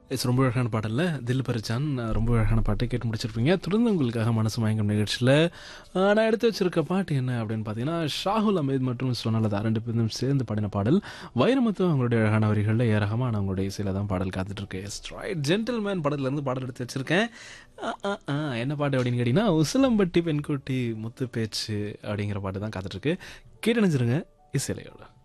ரொம்ப அழகான பாடல்ல தில் பரிச்சான் ரொம்ப அழகான பாட்டு கேட்டு முடிச்சிருப்பீங்க. தொடர்ந்து உங்களுக்காக மனசு மயங்கும் நிகழ்ச்சியில் நான் எடுத்து வச்சிருக்க பாட்டு என்ன அப்படின்னு பார்த்தீங்கன்னா, ஷாகுல் அமீத் மற்றும் சுவனலதா 2 பேரும் சேர்ந்து பாடின பாடல். வைரமுத்து அவங்களுடைய அழகான வரிகளில் ஏ ரஹ்மான் அவங்களுடைய இசையில் தான் பாடல் காத்துட்டு இருக்கு. ஸ்ட்ரைட் ஜென்டில்மேன் படத்துலேருந்து பாடல் எடுத்து வச்சிருக்கேன். என்ன பாட்டு அப்படின்னு கேட்டிங்கன்னா, உசிலம்பட்டி பெண்குட்டி முத்து பேச்சு அப்படிங்கிற பாட்டு தான் காத்துட்ருக்கு. கேட்டு நினைச்சிருங்க இசையிலையோட.